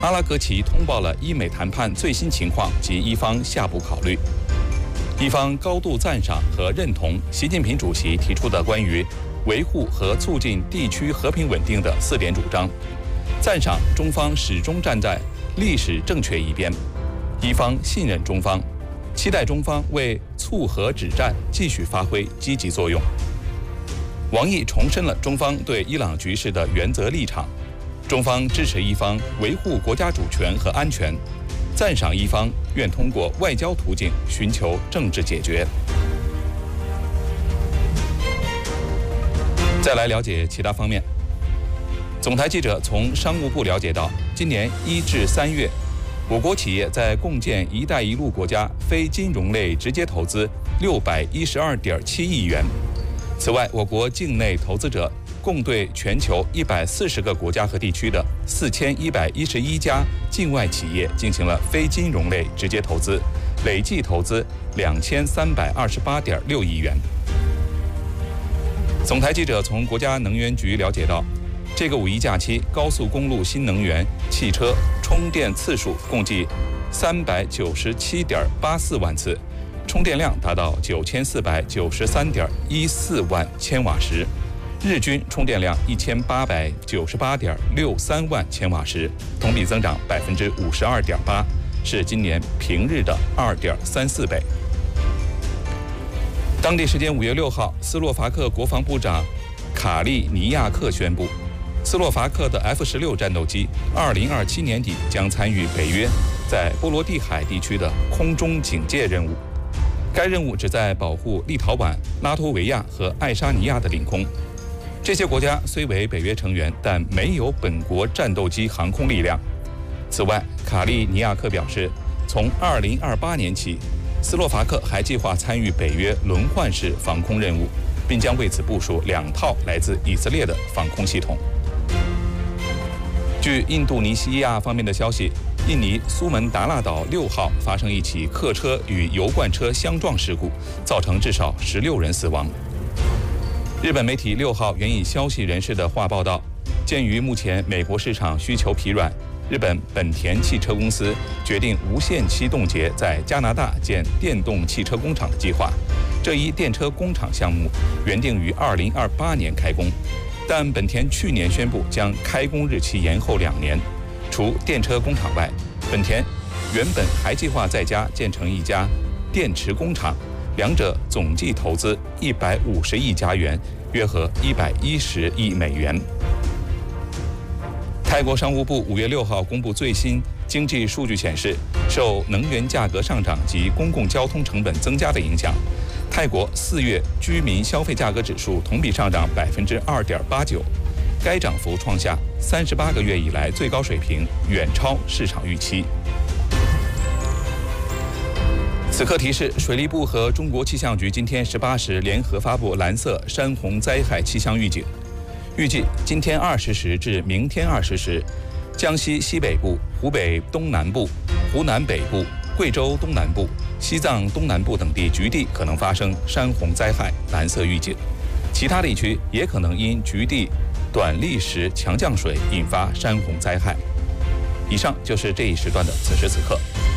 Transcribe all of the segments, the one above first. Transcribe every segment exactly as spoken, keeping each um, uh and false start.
阿拉格齐通报了伊美谈判最新情况及伊方下步考虑。伊方高度赞赏和认同习近平主席提出的关于维护和促进地区和平稳定的四点主张，赞赏中方始终站在历史正确一边。伊方信任中方，期待中方为促和止战继续发挥积极作用。王毅重申了中方对伊朗局势的原则立场，中方支持伊方维护国家主权和安全，赞赏伊方愿通过外交途径寻求政治解决。再来了解其他方面。总台记者从商务部了解到，今年一至三月，我国企业在共建“一带一路”国家非金融类直接投资六百一十二点七亿元。此外，我国境内投资者共对全球一百四十个国家和地区的四千一百一十一家境外企业进行了非金融类直接投资，累计投资两千三百二十八点六亿元。总台记者从国家能源局了解到，这个五一假期，高速公路新能源汽车充电次数共计三百九十七点八四万次，充电量达到九千四百九十三点一四万千瓦时，日均充电量一千八百九十八点六三万千瓦时，同比增长百分之五十二点八，是今年平日的二点三四倍。当地时间五月六号，斯洛伐克国防部长卡利尼亚克宣布，斯洛伐克的 F 十六 战斗机二零二七年底将参与北约在波罗的海地区的空中警戒任务。该任务旨在保护立陶宛、拉脱维亚和爱沙尼亚的领空。这些国家虽为北约成员，但没有本国战斗机航空力量。此外，卡利尼亚克表示，从二零二八年起，斯洛伐克还计划参与北约轮换式防空任务，并将为此部署两套来自以色列的防空系统。据印度尼西亚方面的消息，印尼苏门答腊岛六号发生一起客车与油罐车相撞事故，造成至少十六人死亡。日本媒体六号援引消息人士的话报道，鉴于目前美国市场需求疲软，日本本田汽车公司决定无限期冻结在加拿大建电动汽车工厂的计划。这一电车工厂项目原定于二零二八年开工，但本田去年宣布将开工日期延后两年。除电车工厂外，本田原本还计划在家建成一家电池工厂，两者总计投资一百五十亿加元，约合一百一十亿美元。泰国商务部五月六号公布最新经济数据显示，受能源价格上涨及公共交通成本增加的影响，泰国四月居民消费价格指数同比上涨百分之二点八九，该涨幅创下三十八个月以来最高水平，远超市场预期。此刻提示，水利部和中国气象局今天十八时联合发布蓝色山洪灾害气象预警。预计今天二十时至明天二十时，江西西北部、湖北东南部、湖南北部、贵州东南部、西藏东南部等地局地可能发生山洪灾害蓝色预警，其他地区也可能因局地短历时强降水引发山洪灾害。以上就是这一时段的此时此刻。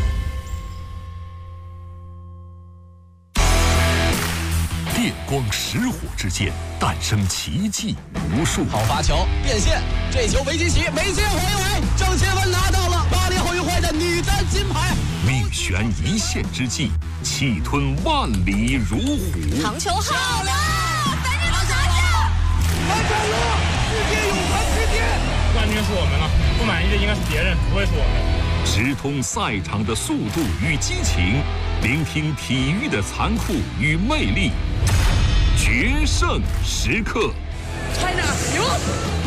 电光石火之间诞生奇迹无数。 好发球变线，这球维基奇没接回来，郑钦文拿到了巴黎奥运会的女单金牌。 命悬一线之际，气吞万里如虎。 长球好了，反正拿下！ 完成了世界泳坛之巅， 冠军是我们了，不满意的应该是别人，不会是我们。 直通赛场的速度与激情，聆听体育的残酷与魅力。决胜时刻 ，China 赢。